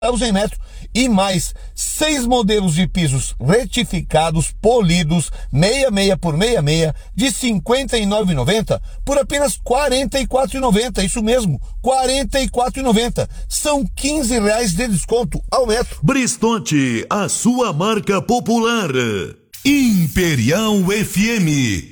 em metro e mais 6 modelos de pisos retificados, polidos, 66 por 66 de R$ 59,90 por apenas R$ 44,90. Isso mesmo, R$ 44,90. São R$ 15 de desconto ao metro. Bristonte, a sua marca popular. Imperial FM